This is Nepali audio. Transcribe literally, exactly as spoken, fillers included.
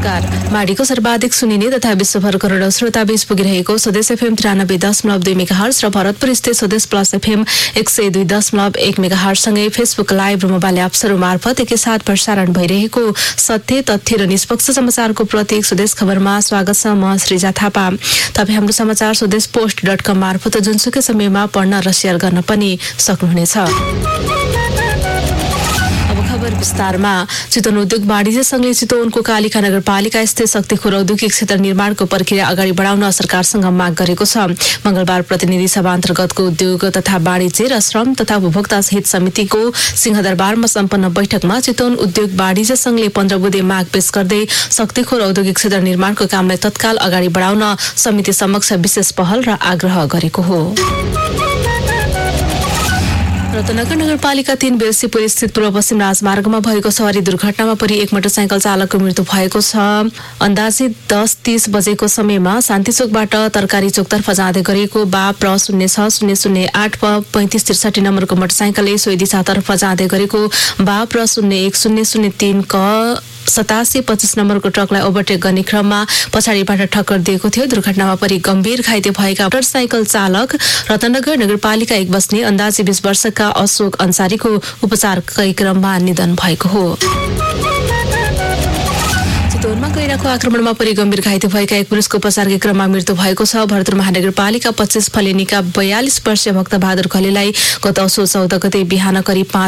नमस्कार। माडीको सर्वाधिक सुनिने तथा विश्वभर करोडौं श्रोता बीच पुगिरहेको स्वदेश एफएम तिरानब्बे दशमलव दुई मेगाहर्ज र भरतपुर स्थित स्वदेश प्लस एफएम एक सय दुई दशमलव एक मेगाहर्जसँगै फेसबुक लाइभ र मोबाइल एप्सहरू मार्फत एकैसाथ प्रसारण भइरहेको सत्य तथ्य र निष्पक्ष समाचारको प्रतीक स्वदेश खबरमा स्वागत छ। म श्रीजा थापा। तपाईँ हाम्रो समाचार स्वदेश पोस्ट डट कम मार्फत जुनसुकै समयमा पढ्न र शेयर गर्न पनि सक्नुहुनेछ। खबर विस्तारमा। चितवन उद्योग वाणिज्य संघले चितवनको कालिका नगरपालिका स्थित शक्तिखोर औद्योगिक क्षेत्र निर्माणको प्रक्रिया अगाडि बढाउन सरकारसँग माग गरेको छ। मंगलबार प्रतिनिधि सभा अन्तर्गतको उद्योग तथा वाणिज्य र श्रम तथा उपभोक्ता हित समितिको सिंहदरबारमा सम्पन्न बैठकमा चितवन उद्योग वाणिज्य संघले पन्ध्र बुँदे माग पेश गर्दै शक्तिखोर औद्योगिक क्षेत्र निर्माणको कामलाई तत्काल अगाडि बढाउन समिति समक्ष विशेष पहल र आग्रह गरेको हो। रत्नगर नगरपालिका तीन बेलसीपुर स्थित पूर्व पश्चिम राजमार्गमा भएको सवारी दुर्घटनामा परि एक मोटरसाइकल चालकको मृत्यु भएको छ। अन्दाजित दस तीस बजेको समयमा शान्तिचोकबाट तरकारी चोकतर्फ जाँदै गरेको बा प्र शून्य छ शून्य शून्य आठ प पैंतिस त्रिसठी नम्बरको मोटरसाइकलले सोही दिशातर्फ जाँदै गरेको बा प्र शून्य एक शून्य शून्य तीन क सतासी पच्चीस नम्बरको ट्रकलाई ओभरटेक गर्ने क्रममा पछाडिबाट ठक्कर दिएको थियो। दुर्घटनामा परि गम्भीर घाइते भएका मोटरसाइकल चालक रत्नगर नगरपालिका एक बस्ने अन्दाजी बीस वर्षका अशोक अन्सारीको उपचारकै क्रममा निधन भएको हो। चितवनमा गैराको आक्रमणमा परि गम्भीर घाइते भएका एक पुरुषको उपचारकै क्रममा मृत्यु भएको छ। भरतपुर महानगरपालिका पच्चीस फलेनीका बयालिस वर्षीय भक्तबहादुर खलेलाई गत असोज चौध गते बिहान करिब